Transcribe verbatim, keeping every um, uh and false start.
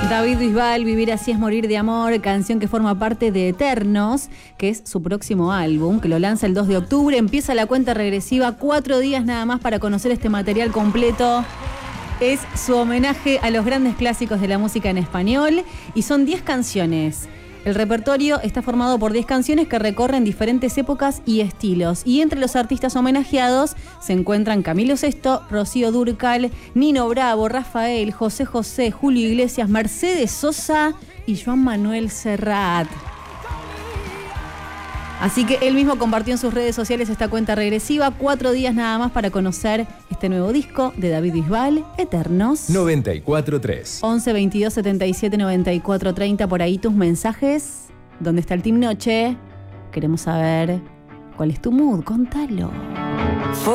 David Bisbal, Vivir así es morir de amor, canción que forma parte de Eternos, que es su próximo álbum, que lo lanza el dos de octubre. Empieza la cuenta regresiva, cuatro días nada más para conocer este material completo. Es su homenaje a los grandes clásicos de la música en español y son diez canciones. El repertorio está formado por diez canciones que recorren diferentes épocas y estilos. Y entre los artistas homenajeados se encuentran Camilo Sesto, Rocío Dúrcal, Nino Bravo, Rafael, José José, Julio Iglesias, Mercedes Sosa y Joan Manuel Serrat. Así que él mismo compartió en sus redes sociales esta cuenta regresiva. Cuatro días nada más para conocer este nuevo disco de David Bisbal, Eternos. noventa y cuatro tres. once veintidós setenta y siete noventa y cuatro treinta. Por ahí tus mensajes. ¿Dónde está el Team Noche? Queremos saber cuál es tu mood. Contalo.